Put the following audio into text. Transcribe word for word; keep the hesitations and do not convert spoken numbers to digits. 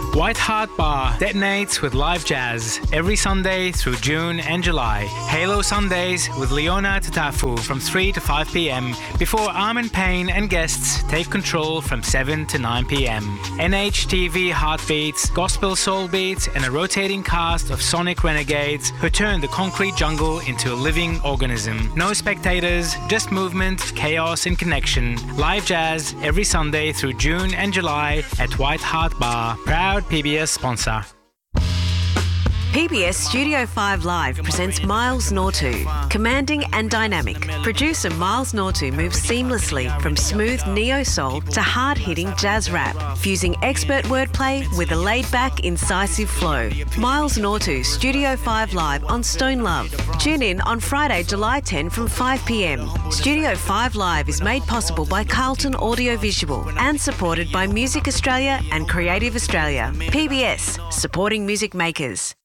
White Heart Bar detonates with live jazz every Sunday through June and July. Halo Sundays with Leona Tatafu from three to five p.m. before Armin Payne and guests take control from seven to nine p.m. N H T V heartbeats, gospel soul beats and a rotating cast of sonic renegades who turn the concrete jungle into a living organism. No spectators, just movement, chaos and connection. Live jazz every Sunday through June and July at White Heart Bar. Proud P B S sponsor. P B S Studio five Live presents Miles Nortu. Commanding and dynamic, producer Miles Nortu moves seamlessly from smooth neo-soul to hard-hitting jazz rap, fusing expert wordplay with a laid-back, incisive flow. Miles Nortu Studio five Live on Stone Love. Tune in on Friday, July tenth from five p.m. Studio five Live is made possible by Carlton Audio Visual and supported by Music Australia and Creative Australia. P B S, supporting music makers.